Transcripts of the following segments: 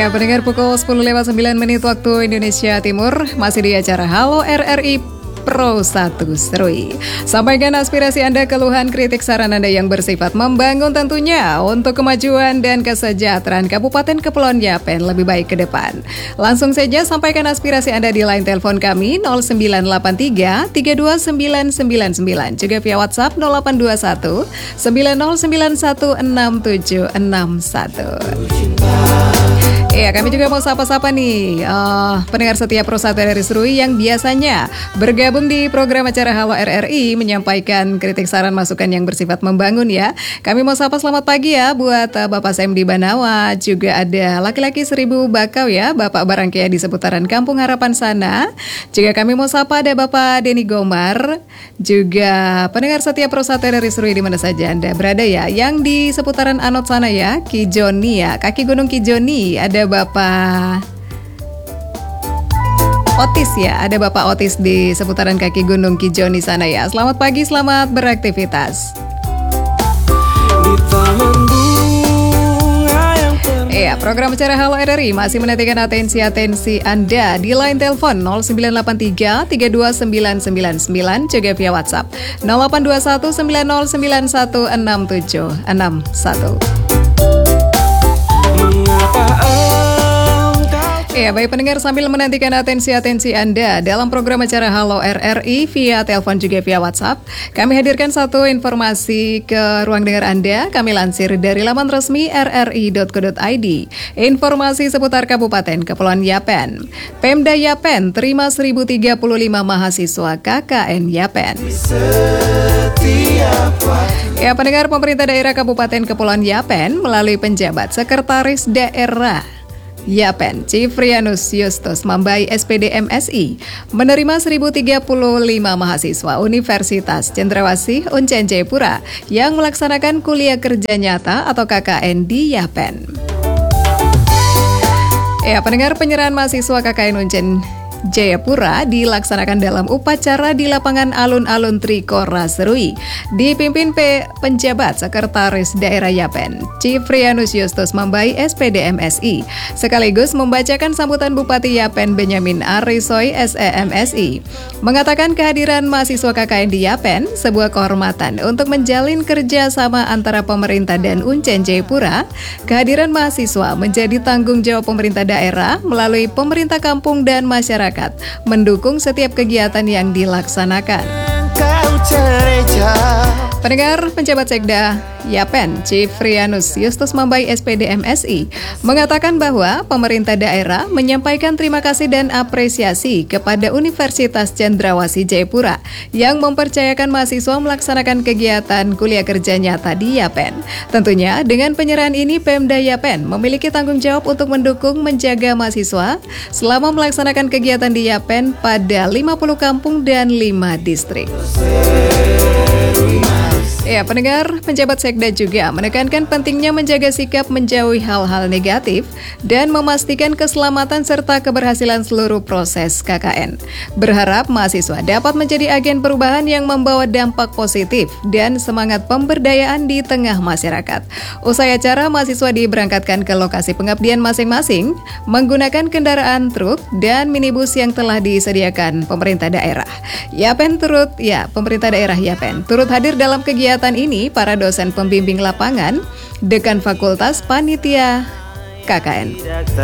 Ya, pendengar pukul 10:09 waktu Indonesia Timur, masih di acara Halo RRI Pro 1 Serui. Sampaikan aspirasi Anda, keluhan, kritik, saran Anda yang bersifat membangun tentunya untuk kemajuan dan kesejahteraan Kabupaten Kepulauan Yapen lebih baik ke depan. Langsung saja sampaikan aspirasi Anda di line telepon kami 0983 329999, juga via WhatsApp 0821 90916761. Ya, kami juga mau sapa-sapa nih pendengar setia Pro 1 RRI Serui yang biasanya bergabung di program acara Halo RRI menyampaikan kritik, saran, masukan yang bersifat membangun ya. Kami mau sapa selamat pagi ya buat Bapak Sam di Banawa, juga ada laki-laki 1000 bakau ya, Bapak Barangkaya di seputaran Kampung Harapan sana. Juga kami mau sapa ada Bapak Denny Gomar, juga pendengar setia Pro 1 RRI Serui di mana saja Anda berada ya, yang di seputaran Anot sana ya, Ki Joni ya, kaki Gunung Ki Joni, ada Bapak Otis ya, ada Bapak Otis di seputaran kaki Gunung Ki Joni sana ya. Selamat pagi, selamat beraktivitas. Ya, program acara Halo RRI masih menantikan atensi Anda di line telepon 0983 329999, juga via WhatsApp 0821 90916761. Ya, baik pendengar, sambil menantikan atensi Anda dalam program acara Halo RRI via telepon juga via WhatsApp, kami hadirkan satu informasi ke ruang dengar Anda. Kami lansir dari laman resmi rri.co.id. Informasi seputar Kabupaten Kepulauan Yapen. Pemda Yapen terima 1035 mahasiswa KKN Yapen. Ya, pendengar, pemerintah daerah Kabupaten Kepulauan Yapen melalui penjabat Sekretaris Daerah Yapen, Cifrianus Justus Mambai SPD MSI, menerima 1035 mahasiswa Universitas Cendrawasih Uncen Jayapura yang melaksanakan kuliah kerja nyata atau KKN di Yapen. Ya, pendengar, penyerahan mahasiswa KKN Uncen Jayapura dilaksanakan dalam upacara di lapangan alun-alun Trikora Serui, dipimpin penjabat Sekretaris Daerah Yapen, Cifrianus Justus Mambai SPD MSI, sekaligus membacakan sambutan Bupati Yapen Benyamin Arisoy SEMSI, mengatakan kehadiran mahasiswa KKN di Yapen sebuah kehormatan untuk menjalin kerjasama antara pemerintah dan Uncen Jayapura. Kehadiran mahasiswa menjadi tanggung jawab pemerintah daerah melalui pemerintah kampung dan masyarakat mendukung setiap kegiatan yang dilaksanakan. Pendengar, penjabat Sekda Yapen, Cifrianus Justus Mambai SPD MSI, mengatakan bahwa pemerintah daerah menyampaikan terima kasih dan apresiasi kepada Universitas Cendrawasih Jayapura yang mempercayakan mahasiswa melaksanakan kegiatan kuliah kerja nyata di Yapen. Tentunya dengan penyerahan ini Pemda Yapen memiliki tanggung jawab untuk mendukung menjaga mahasiswa selama melaksanakan kegiatan di Yapen pada 50 kampung dan 5 distrik. Ya, pendengar, penjabat Sekda juga menekankan pentingnya menjaga sikap menjauhi hal-hal negatif dan memastikan keselamatan serta keberhasilan seluruh proses KKN. Berharap mahasiswa dapat menjadi agen perubahan yang membawa dampak positif dan semangat pemberdayaan di tengah masyarakat. Usai acara, mahasiswa diberangkatkan ke lokasi pengabdian masing-masing menggunakan kendaraan truk dan minibus yang telah disediakan pemerintah daerah. Pemerintah daerah Yapen turut hadir dalam kegiatan ini para dosen pembimbing lapangan, dekan fakultas, panitia KKN.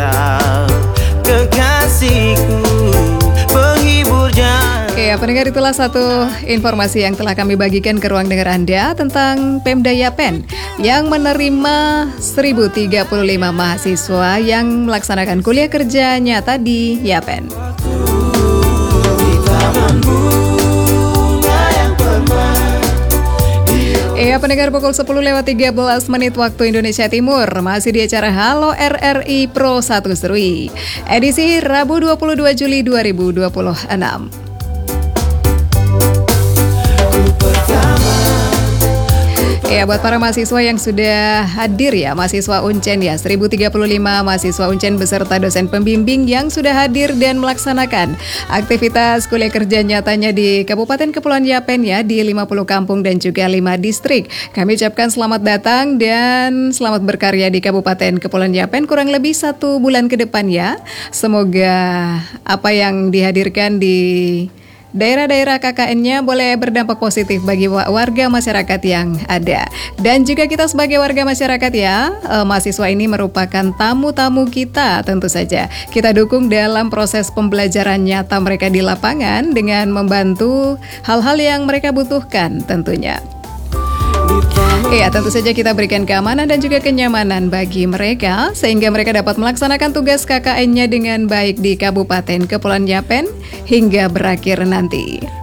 Oke, pendengar, itulah satu informasi yang telah kami bagikan ke ruang dengar Anda tentang Pemda Yapen yang menerima 1035 mahasiswa yang melaksanakan kuliah kerja nyata di Yapen. Ya, pendengar, pukul 10:13 waktu Indonesia Timur, masih di acara Halo RRI Pro 1 Serui, edisi Rabu 22 Juli 2026. Ya, buat para mahasiswa yang sudah hadir ya, mahasiswa Uncen ya, 1035 mahasiswa Uncen beserta dosen pembimbing yang sudah hadir dan melaksanakan aktivitas kuliah kerja nyatanya di Kabupaten Kepulauan Yapen ya, di 50 kampung dan juga 5 distrik. Kami ucapkan selamat datang dan selamat berkarya di Kabupaten Kepulauan Yapen kurang lebih 1 bulan ke depan ya. Semoga apa yang dihadirkan di daerah-daerah KKN-nya boleh berdampak positif bagi warga masyarakat yang ada. Dan juga kita sebagai warga masyarakat ya, mahasiswa ini merupakan tamu-tamu kita tentu saja. Kita dukung dalam proses pembelajaran nyata mereka di lapangan dengan membantu hal-hal yang mereka butuhkan tentunya. Ya, tentu saja kita berikan keamanan dan juga kenyamanan bagi mereka sehingga mereka dapat melaksanakan tugas KKN-nya dengan baik di Kabupaten Kepulauan Yapen hingga berakhir nanti.